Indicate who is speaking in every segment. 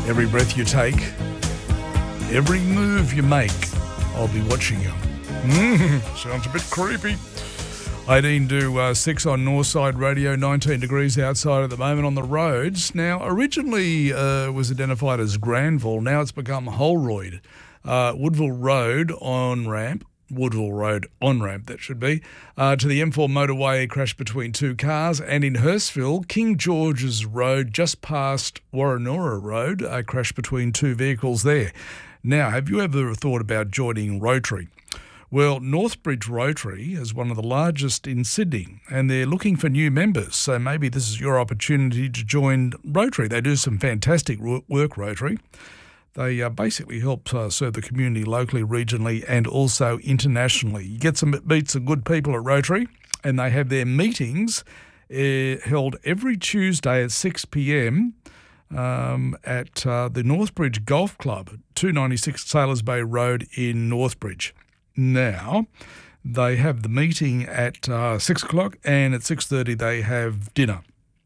Speaker 1: Every breath you take, every move you make, I'll be watching you. Sounds a bit creepy. 18 to 6 on Northside Radio, 19 degrees outside at the moment on the roads. Now, originally was identified as Granville, now it's become Holroyd. Woodville Road on-ramp, that should be, to the M4 motorway, crash between two cars. And in Hurstville, King George's Road, just past Warrenora Road, a crash between two vehicles there. Now, have you ever thought about joining Rotary? Well, Northbridge Rotary is one of the largest in Sydney and they're looking for new members. So maybe this is your opportunity to join Rotary. They do some fantastic work, Rotary. They basically help serve the community locally, regionally and also internationally. You get to meet some good people at Rotary and they have their meetings held every Tuesday at 6 p.m. At the Northbridge Golf Club, 296 Sailors Bay Road in Northbridge. Now, they have the meeting at 6 o'clock and at 6:30 they have dinner.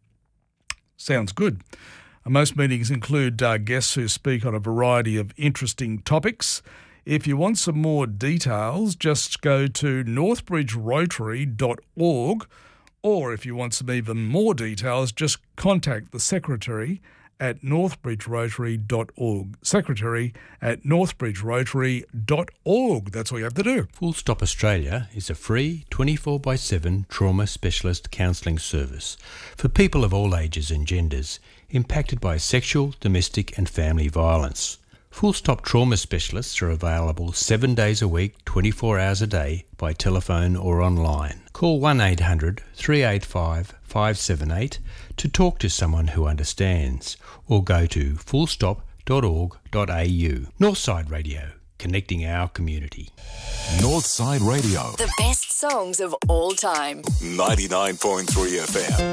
Speaker 1: Sounds good. Most meetings include guests who speak on a variety of interesting topics. If you want some more details, just go to northbridgerotary.org, or if you want some even more details, just contact the secretary at northbridgerotary.org. Secretary at northbridgerotary.org. That's all you have to do.
Speaker 2: Full Stop Australia is a free 24/7 trauma specialist counselling service for people of all ages and genders impacted by sexual, domestic and family violence. Full Stop trauma specialists are available 7 days a week, 24 hours a day by telephone or online. Call 1800 385 578 to talk to someone who understands, or go to fullstop.org.au. Northside Radio, connecting our community.
Speaker 3: Northside Radio.
Speaker 4: The best songs of all time.
Speaker 3: 99.3 FM.